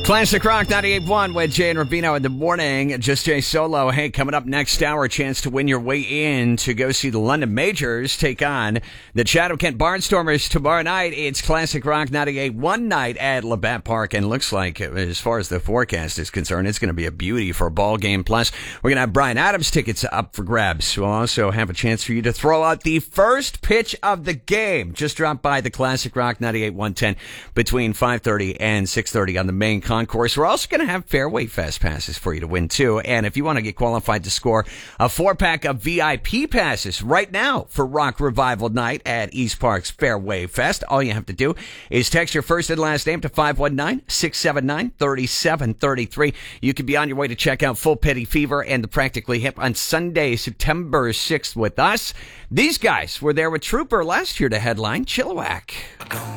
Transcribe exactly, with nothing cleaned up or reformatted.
Classic Rock ninety-eight point one with Jay and Rubino in the morning. Just Jay Solo. Hey, coming up next hour, a chance to win your way in to go see the London Majors take on the Chatham Kent Barnstormers tomorrow night. It's Classic Rock ninety-eight point one night at Labatt Park, and looks like, as far as the forecast is concerned, it's going to be a beauty for a ball game. Plus, we're going to have Bryan Adams tickets up for grabs. We'll also have a chance for you to throw out the first pitch of the game. Just drop by the Classic Rock ninety-eight point one ten between five thirty and six thirty on the main concourse. We're also going to have Fairway Fest passes for you to win, too. And if you want to get qualified to score a four-pack of V I P passes right now for Rock Revival Night at East Park's Fairway Fest, all you have to do is text your first and last name to five one nine, six seven nine, three seven three three. You could be on your way to check out Full Petty Fever and the Practically Hip on Sunday, September sixth with us. These guys were there with Trooper last year to headline Chilliwack.